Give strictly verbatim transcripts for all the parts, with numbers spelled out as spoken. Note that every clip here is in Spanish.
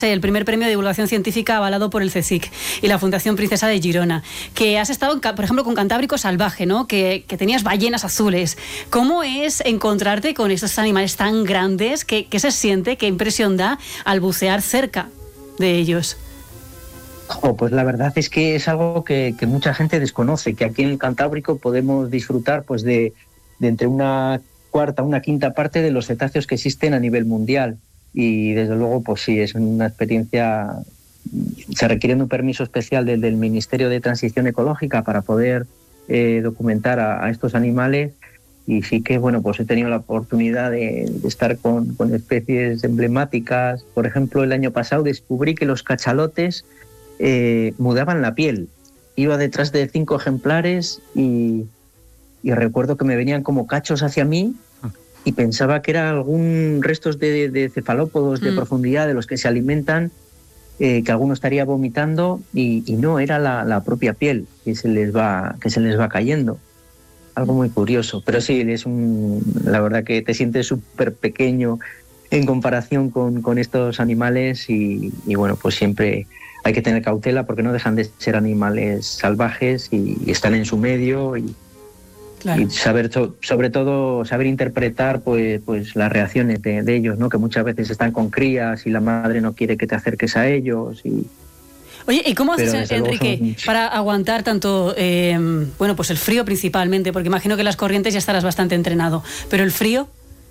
el primer premio de divulgación científica avalado por el CSIC y la Fundación Princesa de Girona, que has estado, por ejemplo, con Cantábrico Salvaje, ¿no? Que, que tenías ballenas azules. ¿Cómo es encontrarte con estos animales tan grandes? ¿Qué, qué se siente? ¿Qué impresión da al bucear cerca de ellos? Oh, pues la verdad es que es algo que, que mucha gente desconoce, que aquí en el Cantábrico podemos disfrutar pues de, de entre una cuarta, una quinta parte de los cetáceos que existen a nivel mundial. Y desde luego, pues sí, es una experiencia. Se requiere un permiso especial del, del Ministerio de Transición Ecológica para poder eh, documentar a, a estos animales. Y sí que, bueno, pues he tenido la oportunidad de, de estar con, con especies emblemáticas. Por ejemplo, el año pasado descubrí que los cachalotes eh, mudaban la piel. Iba detrás de cinco ejemplares y, y recuerdo que me venían como cachos hacia mí. Y pensaba que era algún restos de, de cefalópodos de mm. profundidad de los que se alimentan, eh, que alguno estaría vomitando y, y no, era la, la propia piel que se les va, que se les va cayendo. Algo muy curioso, pero sí, es un, la verdad que te sientes súper pequeño en comparación con, con estos animales y, y bueno, pues siempre hay que tener cautela porque no dejan de ser animales salvajes y, y están en su medio y Claro. Y saber, sobre todo, saber interpretar pues, pues las reacciones de, de ellos, ¿no? Que muchas veces están con crías y la madre no quiere que te acerques a ellos. Y... Oye, ¿y cómo haces, Enrique, son... para aguantar tanto, eh, bueno, pues el frío principalmente? Porque imagino que las corrientes ya estarás bastante entrenado, pero el frío...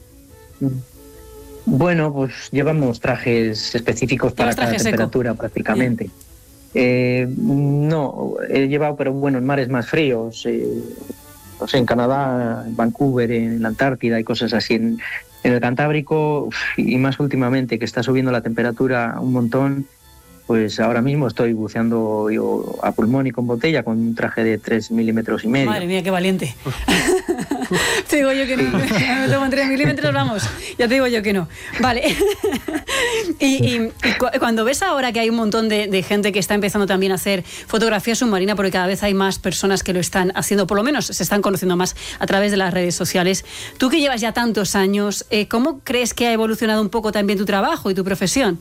Bueno, pues llevamos trajes específicos para cada temperatura seco? prácticamente. Eh, no, he llevado, pero bueno, en mares más fríos... Eh, No sé, en Canadá, en Vancouver, en la Antártida y cosas así. En, en el Cantábrico, uf, y más últimamente, que está subiendo la temperatura un montón, pues ahora mismo estoy buceando yo a pulmón y con botella con un traje de tres milímetros y medio. Madre mía, qué valiente. Te digo yo que no. Me tomo en tres milímetros, vamos. Ya te digo yo que no. Vale. y, y, y cu cuando ves ahora que hay un montón de, de gente que está empezando también a hacer fotografía submarina, porque cada vez hay más personas que lo están haciendo, por lo menos se están conociendo más a través de las redes sociales. Tú que llevas ya tantos años, eh, ¿cómo crees que ha evolucionado un poco también tu trabajo y tu profesión?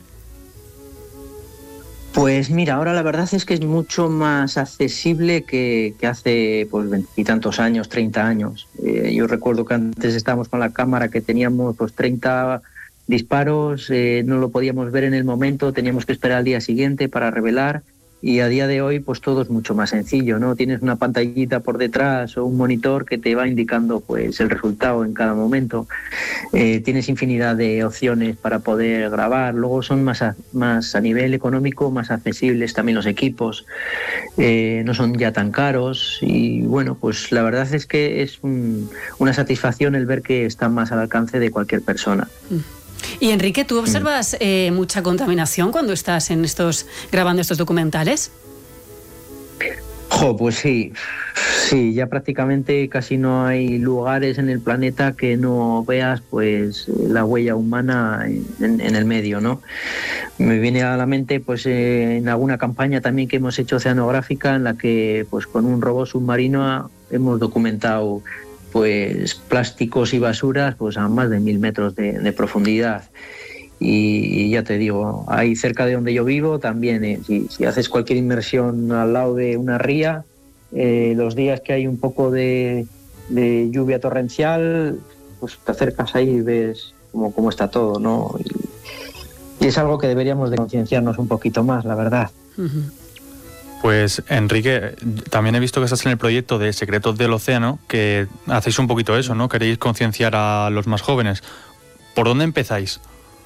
Pues mira, ahora la verdad es que es mucho más accesible que, que hace pues veintitantos años, treinta años. Eh, yo recuerdo que antes estábamos con la cámara que teníamos pues treinta disparos, eh, no lo podíamos ver en el momento, teníamos que esperar al día siguiente para revelar. Y a día de hoy pues todo es mucho más sencillo, ¿no? Tienes una pantallita por detrás o un monitor que te va indicando pues el resultado en cada momento. Eh, tienes infinidad de opciones para poder grabar. Luego son más a, más a nivel económico, más accesibles también los equipos. Eh, no son ya tan caros y bueno, pues la verdad es que es un, una satisfacción el ver que están más al alcance de cualquier persona. Mm. Y Enrique, ¿tú observas eh, mucha contaminación cuando estás en estos grabando estos documentales? Jo, pues sí, sí, ya prácticamente casi no hay lugares en el planeta que no veas pues la huella humana en, en el medio, ¿no? Me viene a la mente pues eh, en alguna campaña también que hemos hecho oceanográfica en la que pues con un robot submarino hemos documentado pues plásticos y basuras pues a más de mil metros de, de profundidad. Y, y ya te digo, ahí cerca de donde yo vivo también, eh, si, si haces cualquier inmersión al lado de una ría, eh, los días que hay un poco de, de lluvia torrencial, pues te acercas ahí y ves cómo, cómo está todo, ¿no? Y, y es algo que deberíamos de concienciarnos un poquito más, la verdad. Uh-huh. Pues Enrique, también he visto que estás en el proyecto de Secretos del Océano, que hacéis un poquito eso, ¿no? Queréis concienciar a los más jóvenes. ¿Por dónde empezáis?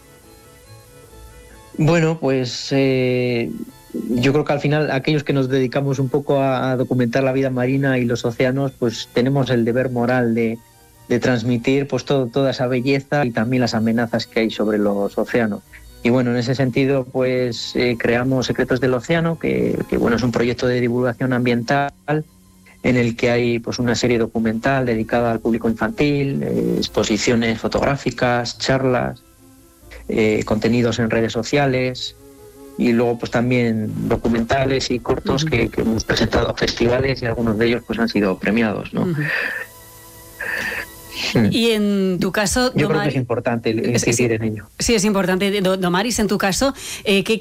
Bueno, pues eh, yo creo que al final aquellos que nos dedicamos un poco a, a documentar la vida marina y los océanos, pues tenemos el deber moral de, de transmitir pues todo, toda esa belleza y también las amenazas que hay sobre los océanos. Y bueno, en ese sentido, pues eh, creamos Secretos del Océano, que, que bueno, es un proyecto de divulgación ambiental en el que hay pues una serie documental dedicada al público infantil, eh, exposiciones fotográficas, charlas, eh, contenidos en redes sociales y luego pues también documentales y cortos uh-huh. que, que hemos presentado a festivales y algunos de ellos pues han sido premiados, ¿no? Uh-huh. Y en tu caso, yo Domar... creo que es importante incidir en ello. Sí, es importante. Domaris, en tu caso, eh, ¿qué,